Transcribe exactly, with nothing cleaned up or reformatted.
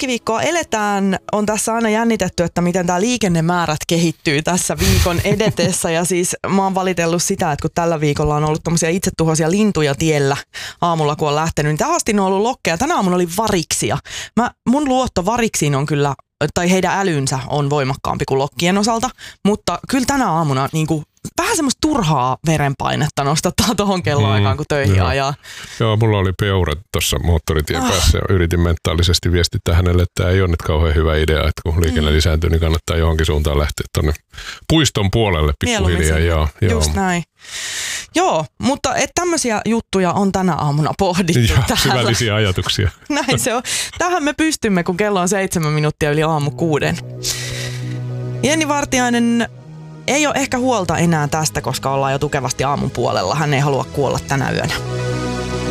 keskiviikkoa eletään. On tässä aina jännitetty, että miten tämä liikennemäärät kehittyy tässä viikon edetessä. Ja siis mä oon valitellut sitä, että kun tällä viikolla on ollut tommosia itsetuhoisia lintuja tiellä aamulla, kun on lähtenyt, niin tähän asti ne on ollut lokkeja. Tänä aamuna oli variksia. Mä, mun luotto variksiin on kyllä, tai heidän älynsä on voimakkaampi kuin lokkien osalta, mutta kyllä tänä aamuna niin kuin vähän semmoista turhaa verenpainetta nostattaa tohon kelloaikaan, kun töihin joo. ajaa. Joo, mulla oli peurat tuossa moottoritien ah. päässä ja yritin mentaalisesti viestittää hänelle, että tämä ei ole nyt kauhean hyvä idea, että kun liikenne mm. lisääntyy, niin kannattaa johonkin suuntaan lähteä tuonne puiston puolelle pikkuhiljaa. Joo, Just joo. näin. Joo, mutta et tämmöisiä juttuja on tänä aamuna pohdittu Joo, täällä. syvällisiä ajatuksia. Näin se on. Tähän me pystymme, kun kello on seitsemän minuuttia yli aamu kuuden. Jenni Vartiainen ei ole ehkä huolta enää tästä, koska ollaan jo tukevasti aamun puolella. Hän ei halua kuolla tänä yönä.